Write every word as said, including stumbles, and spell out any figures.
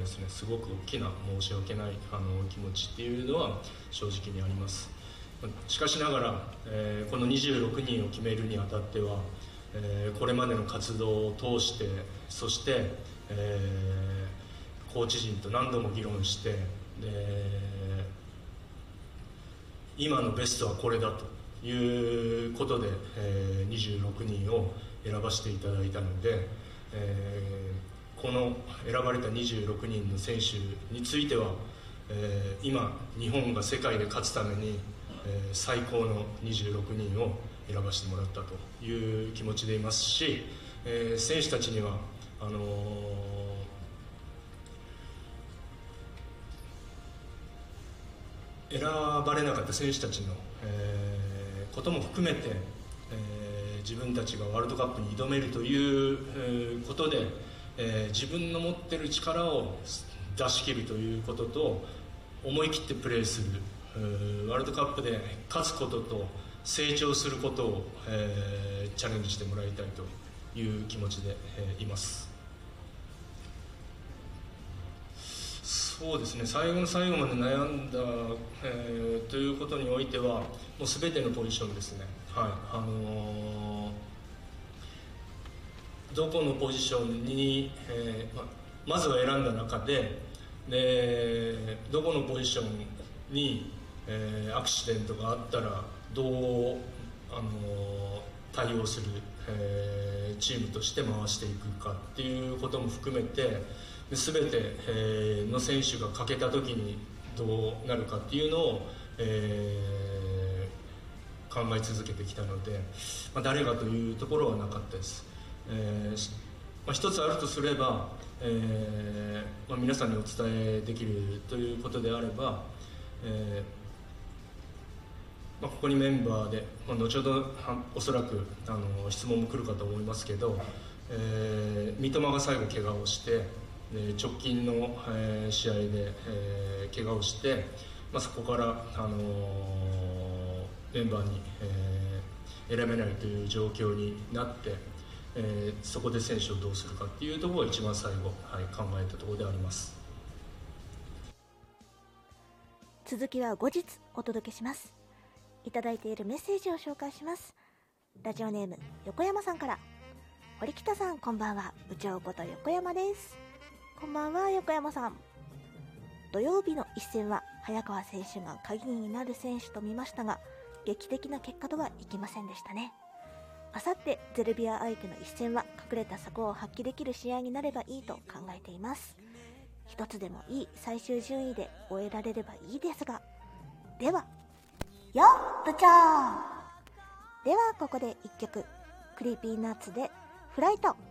ですね、すごく大きな申し訳ないあの気持ちっていうのは正直にあります。しかしながら、えー、このにじゅうろくにんを決めるにあたっては、えー、これまでの活動を通して、そして、えー、コーチ陣と何度も議論して、で今のベストはこれだということで、えー、にじゅうろくにんを選ばせていただいたので、えー、この選ばれたにじゅうろくにんの選手については、えー、今日本が世界で勝つために、えー、最高のにじゅうろくにんを選ばせてもらったという気持ちでいますし、えー、選手たちにはあのー、選ばれなかった選手たちの、えー、ことも含めて、えー、自分たちがワールドカップに挑めるという、えー、ことで、えー、自分の持っている力を出し切るということと、思い切ってプレーする、ワールドカップで勝つことと成長することを、えー、チャレンジしてもらいたいという気持ちで、えー、います。そうですね、最後の最後まで悩んだ、えー、ということにおいてはもう全てのポジションですね、はい、あのー、どこのポジションに、えーま、まずは選んだ中で、でどこのポジションに、えー、アクシデントがあったらどう、あのー、対応する、えー、チームとして回していくかっていうことも含めて、で全て、えー、の選手が欠けた時にどうなるかっていうのを、えー、考え続けてきたので、まあ、誰がというところはなかったです。えーまあ、一つあるとすれば、えーまあ、皆さんにお伝えできるということであれば、えーまあ、ここにメンバーで、まあ、後ほどおそらくあの質問も来るかと思いますけど、えー、三笘が最後怪我をして、で直近の、えー、試合で、えー、怪我をして、まあ、そこから、あのー、メンバーに、えー、選べないという状況になって、えー、そこで選手をどうするかっていうところが一番最後、はい、考えたところであります。 続きは後日お届けします。いただいているメッセージを紹介します。ラジオネーム横山さんから。堀北さんこんばんは、部長こと横山です。こんばんは横山さん。土曜日の一戦は早川選手が鍵になる選手と見ましたが、劇的な結果とはいきませんでしたね。あさってゼルビア相手の一戦は隠れた策を発揮できる試合になればいいと考えています。一つでもいい最終順位で終えられればいいですが。ではよっ部長。ではここでいっきょく、クリーピーナッツでフライト。